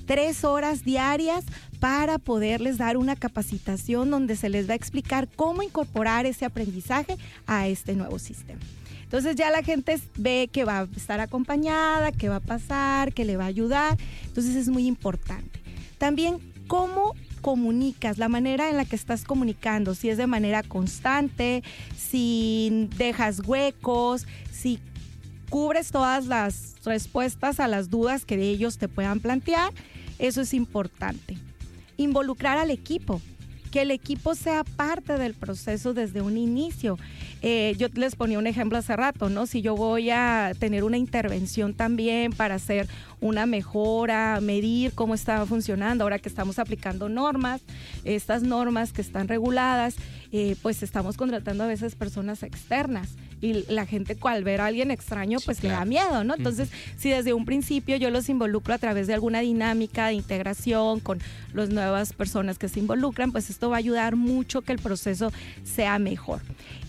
3 horas diarias para poderles dar una capacitación donde se les va a explicar cómo incorporar ese aprendizaje a este nuevo sistema. Entonces ya la gente ve que va a estar acompañada, que va a pasar, que le va a ayudar. Entonces es muy importante. También cómo comunicas, la manera en la que estás comunicando, si es de manera constante, si dejas huecos, si cubres todas las respuestas a las dudas que ellos te puedan plantear. Eso es importante. Involucrar al equipo, que el equipo sea parte del proceso desde un inicio. Yo les ponía un ejemplo hace rato, ¿no? Si yo voy a tener una intervención también para hacer una mejora, medir cómo está funcionando, ahora que estamos aplicando normas, estas normas que están reguladas, pues estamos contratando a veces personas externas y la gente al ver a alguien extraño pues le da miedo, ¿no? Entonces, si desde un principio yo los involucro a través de alguna dinámica de integración con las nuevas personas que se involucran, pues esto va a ayudar mucho que el proceso sea mejor.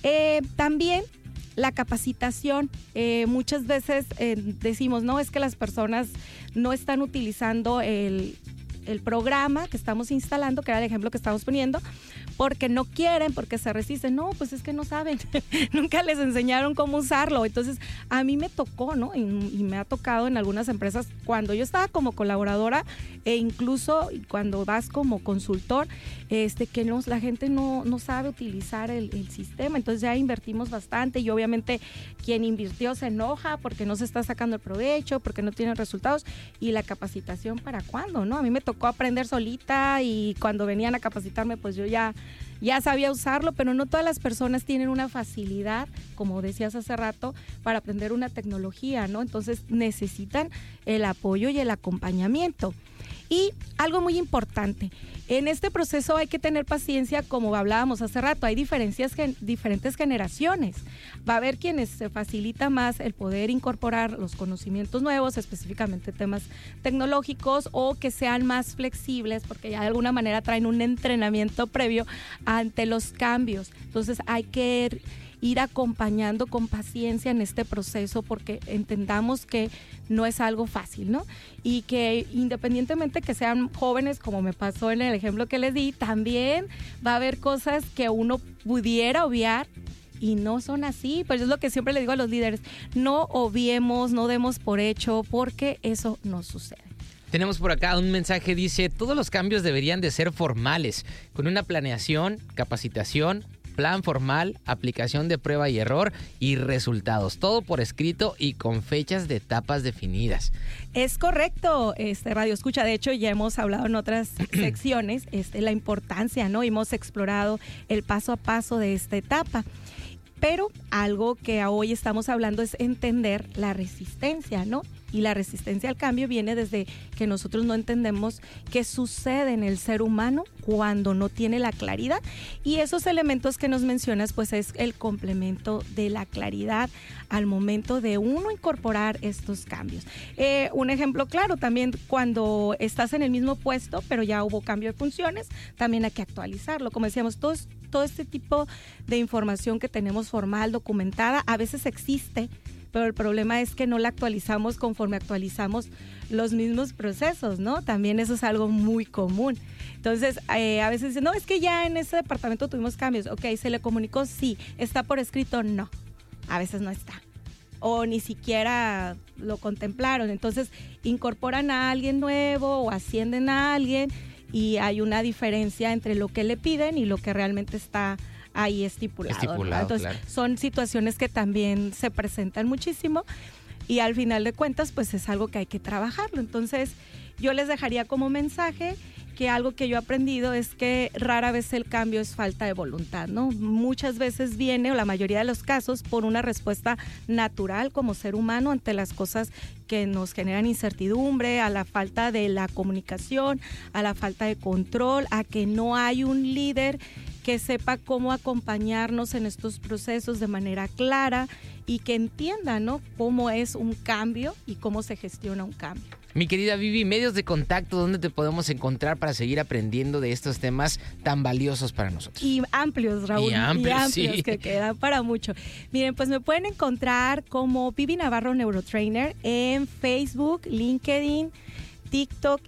También la capacitación, muchas veces decimos, no, es que las personas no están utilizando el programa que estamos instalando, que era el ejemplo que estamos poniendo, porque no quieren, porque se resisten. No, pues es que no saben, nunca les enseñaron cómo usarlo. Entonces, a mí me tocó, ¿no? Y me ha tocado en algunas empresas, cuando yo estaba como colaboradora e incluso cuando vas como consultor, que la gente no sabe utilizar el sistema. Entonces ya invertimos bastante y obviamente quien invirtió se enoja porque no se está sacando el provecho, porque no tiene resultados. Y la capacitación, ¿para cuándo, no? A mí me tocó aprender solita y cuando venían a capacitarme, pues yo ya sabía usarlo, pero no todas las personas tienen una facilidad, como decías hace rato, para aprender una tecnología, ¿no? Entonces necesitan el apoyo y el acompañamiento. Y algo muy importante, en este proceso hay que tener paciencia, como hablábamos hace rato, hay diferentes generaciones. Va a haber quienes se facilita más el poder incorporar los conocimientos nuevos, específicamente temas tecnológicos, o que sean más flexibles porque ya de alguna manera traen un entrenamiento previo ante los cambios. Entonces hay que ir acompañando con paciencia en este proceso porque entendamos que no es algo fácil, ¿no? Y que independientemente que sean jóvenes, como me pasó en el ejemplo que les di, también va a haber cosas que uno pudiera obviar y no son así. Pues es lo que siempre le digo a los líderes, no obviemos, no demos por hecho, porque eso no sucede. Tenemos por acá un mensaje, dice, todos los cambios deberían de ser formales, con una planeación, capacitación, plan formal, aplicación de prueba y error y resultados. Todo por escrito y con fechas de etapas definidas. Es correcto, Radio Escucha. De hecho, ya hemos hablado en otras secciones la importancia, ¿no? Hemos explorado el paso a paso de esta etapa. Pero algo que hoy estamos hablando es entender la resistencia, ¿no? Y la resistencia al cambio viene desde que nosotros no entendemos qué sucede en el ser humano cuando no tiene la claridad. Y esos elementos que nos mencionas, pues es el complemento de la claridad al momento de uno incorporar estos cambios. Un ejemplo claro, también cuando estás en el mismo puesto, pero ya hubo cambio de funciones, también hay que actualizarlo. Como decíamos, todo este tipo de información que tenemos formal, documentada, a veces existe, pero el problema es que no la actualizamos conforme actualizamos los mismos procesos, ¿no? También eso es algo muy común. Entonces, a veces dicen, no, es que ya en ese departamento tuvimos cambios. Ok, ¿se le comunicó? Sí. ¿Está por escrito? No. A veces no está. O ni siquiera lo contemplaron. Entonces, incorporan a alguien nuevo o ascienden a alguien y hay una diferencia entre lo que le piden y lo que realmente está ahí estipulado, ¿no? Entonces, claro, son situaciones que también se presentan muchísimo y al final de cuentas, pues es algo que hay que trabajarlo. Entonces, yo les dejaría como mensaje que algo que yo he aprendido es que rara vez el cambio es falta de voluntad, ¿no? Muchas veces viene, o la mayoría de los casos, por una respuesta natural como ser humano ante las cosas que nos generan incertidumbre, a la falta de la comunicación, a la falta de control, a que no hay un líder que sepa cómo acompañarnos en estos procesos de manera clara y que entienda, ¿no?, cómo es un cambio y cómo se gestiona un cambio. Mi querida Vivi, medios de contacto, ¿dónde te podemos encontrar para seguir aprendiendo de estos temas tan valiosos para nosotros? Y amplios, Raúl. Y amplios, sí, que quedan para mucho. Miren, pues me pueden encontrar como Vivi Navarro Neurotrainer en Facebook, LinkedIn, TikTok,